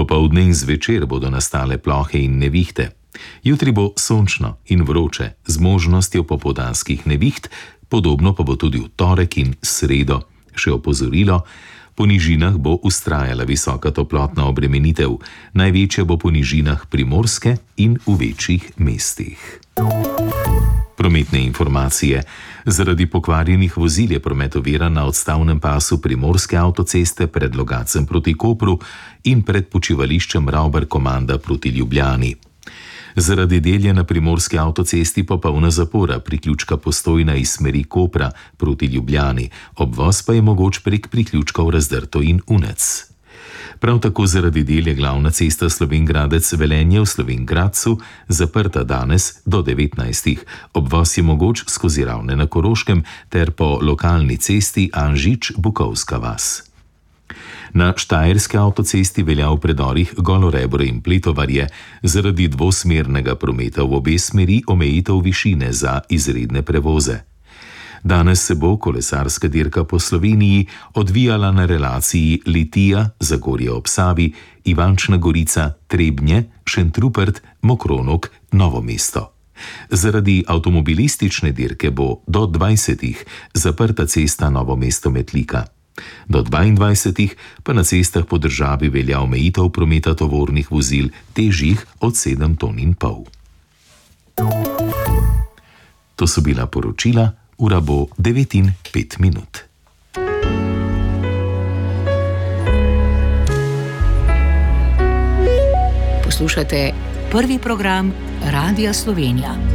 Popoldne in zvečer bodo nastale plohe in nevihte. Jutri bo sončno in vroče, z možnostjo popoldanskih neviht, podobno pa bo tudi v torek in sredo. Še opozorilo, po nižinah bo vztrajala visoka toplotna obremenitev, največja bo po nižinah Primorske in v večjih mestih. Prometne informacije. Zaradi pokvarjenih vozil je promet oviran na odstavnem pasu Primorske avtoceste pred Logatcem proti Kopru in pred počivališčem Ravbar-Komanda proti Ljubljani. Zaradi delja na Primorski avtocesti popolna zapora priključka Postojna iz smeri Kopra proti Ljubljani, obvoz pa je mogoč prek priključkov Razdrto in Unec. Prav tako zaradi delja glavna cesta Slovenj Gradec-Velenje v Slovenj Gradcu zaprta danes do 19. Obvoz je mogoč skozi Ravne na Koroškem ter po lokalni cesti Anžič-Bukovska vas. Na Štajerski avtocesti velja v predorih Golorebro in Pletovarje zaradi dvosmernega prometa v obe smeri omejitev višine za izredne prevoze. Danes se bo kolesarska dirka po Sloveniji odvijala na relaciji Litija-Zagorje ob Savi, Ivančna Gorica, Trebnje, Šentrupert, Mokronog, Novo mesto. Zaradi avtomobilistične dirke bo do 20. zaprta cesta Novo mesto-Metlika. Do 22. pa na cestah po državi velja omejitev prometa tovornih vozil težjih od 7,5 ton. To so bila poročila, ura bo 9:05. Poslušate prvi program Radia Slovenija.